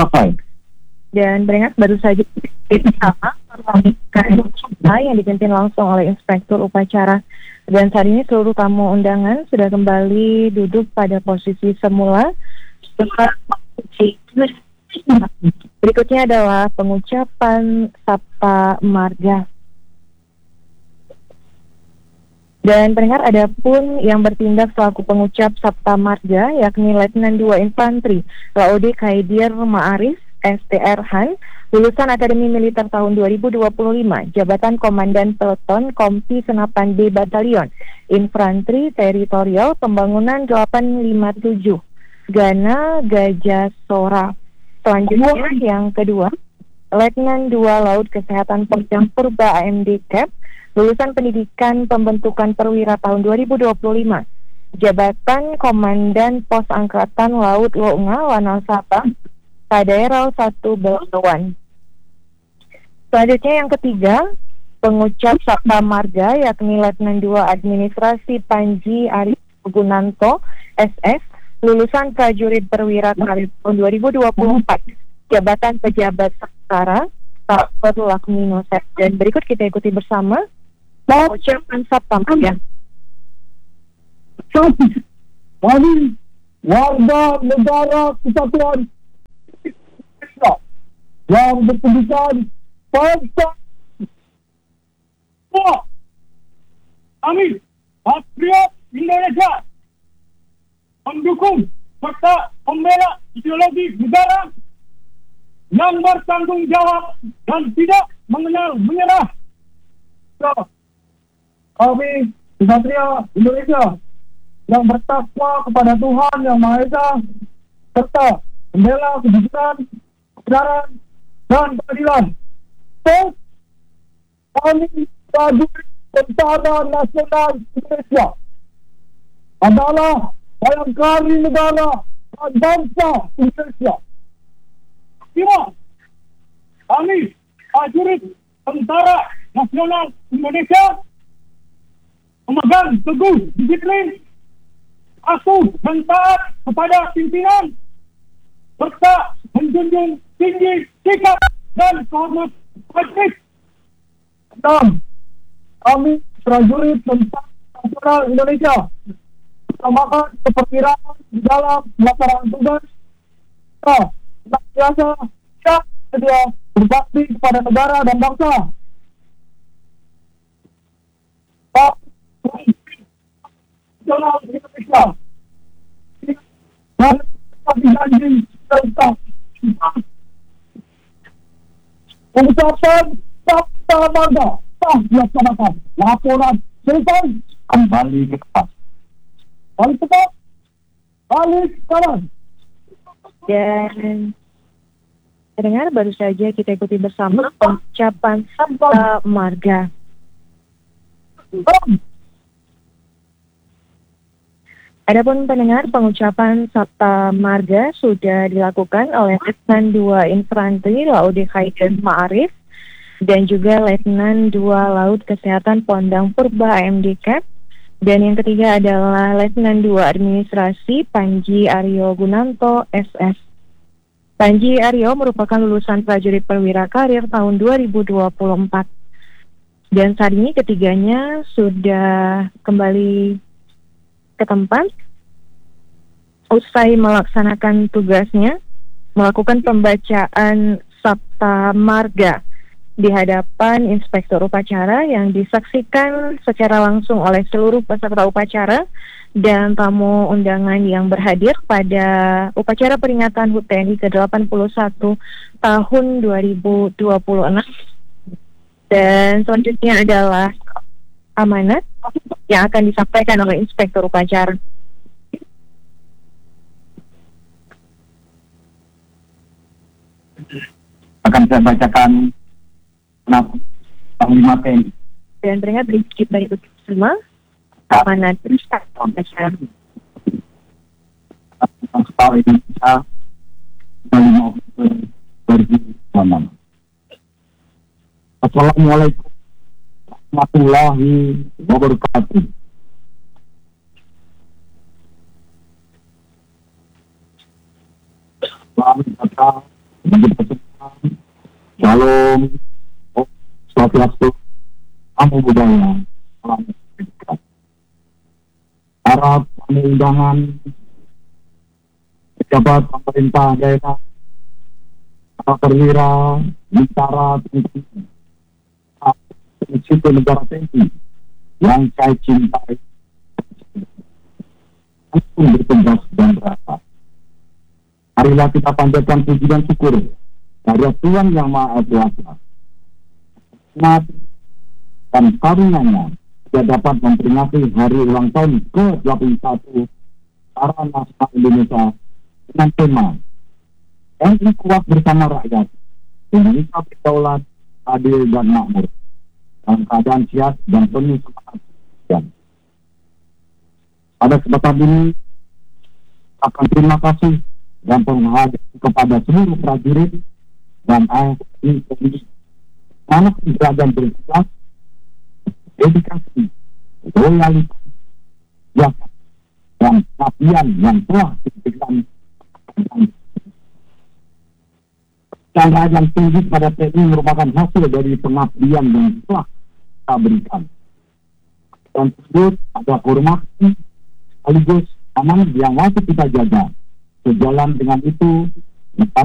selesai. Dan beringat baru saja itu sama yang dipimpin langsung oleh Inspektur Upacara. Dan saat ini seluruh tamu undangan sudah kembali duduk pada posisi semula. Berikutnya adalah pengucapan Sabta Marga. Dan pendengar, ada pun yang bertindak selaku pengucap Sabta Marga, yakni Letnan 2 Infantri Laode Khaidir Ma'arif STR Han, lulusan Akademi Militer tahun 2025, jabatan Komandan Peleton Kompi Senapan B Batalion Infanteri Teritorial Pembangunan 857 Gana Gajah Sora. Selanjutnya yang kedua, Letnan 2 Laut Kesehatan Perdam Purba AMD Cap, lulusan Pendidikan Pembentukan Perwira tahun 2025, jabatan Komandan Pos Angkatan Laut Lounga Lanal Sabah Padaerau 1 Belawan. Selanjutnya yang ketiga, pengucap Sabta Marga yakni Letnan 2 Administrasi Panji Ari Gunanto SS, lulusan Prajurit Perwira Karir tahun 2024, jabatan Pejabat Sementara Saper Lakmino Sep. Dan berikut kita ikuti bersama pengucapan Sabta Marga. Kami warga negara kesatuan yang berpendidikan Pancasila. Kami patriot Indonesia mendukung serta membela ideologi negara yang bertanggung jawab dan tidak mengenal menyerah. Kami Satria Indonesia yang bertakwa kepada Tuhan Yang Maha Esa serta membela kebenaran, kebenaran dan keadilan. Kami prajurit Tentara Nasional Indonesia adalah bayangkari negara dan bangsa Indonesia. Kami prajurit Tentara Nasional Indonesia memegang teguh disiplin, patuh dan taat kepada pimpinan, serta menjunjung tinggi sikap dan kehormatan prajurit. Kami prajurit Tentara Nasional Indonesia utamakan keperwiraan di dalam pelaksanaan tugas, biasa sedia berbakti kepada negara dan bangsa. Nasional Indonesia dan janji tentang pengucapan Sabta Marga telah dilaksanakan. Laporan selesai. Kembali ke atas. Balik tepat. Balik kanan. Dan dengar baru saja kita ikuti bersama pengucapan Sabta Marga. Adapun pendengar, pengucapan Sabta Marga sudah dilakukan oleh Letnan 2 Infanteri Laode Khaidir Ma'arif dan juga Letnan 2 Laut Kesehatan Pondang Purba AMD Cap. Dan yang ketiga adalah Letnan 2 Administrasi Panji Aryo Gunanto SS. Panji Aryo merupakan lulusan Prajurit Perwira Karir tahun 2024. Dan saat ini ketiganya sudah kembali ke tempat usai melaksanakan tugasnya, melakukan pembacaan Sabta Marga di hadapan Inspektur Upacara yang disaksikan secara langsung oleh seluruh peserta upacara dan tamu undangan yang berhadir pada upacara peringatan HUT TNI ke-81 tahun 2026. Dan selanjutnya adalah amanat yang akan disampaikan oleh Inspektur Upacara. Akan saya bacakan Panglima TNI. Dan teringat kita ikut bersama amanat Inspektur Upacara. Kepala Indonesia 25 Oktober 2026. Assalamualaikum warahmatullahi wabarakatuh. Selamat datang Shalom, Swastiastu, Namo Buddhaya, Salam Kebajikan. Para tamu undangan, pejabat pemerintah daerah, para perwira, bintara, sipil negara TNI yang saya cintai, langsung bertugas dan berasa. Marilah kita panjatkan puji dan syukur dari Tuhan Yang Maha Kuasa. Nikmat dan karunia-Nya kita dapat memperingati hari ulang tahun ke-81 Tentara Nasional Indonesia dengan tema TNI kuat bersama rakyat, Indonesia berdaulat, adil dan makmur, dalam keadaan siap dan penuh semangat. Pada kesempatan ini, akan terima kasih dan penghargaan kepada seluruh prajurit dan ASN TNI mana berada bertugas, dedikasi, loyalitas, jasa, dan pengabdian yang telah diberikan. Cara yang tinggi pada TNI merupakan hasil dari pengabdian yang telah kita berikan. Dan tersebut ada hormati sekaligus amanah yang wajib kita jaga. Sejalan dengan itu,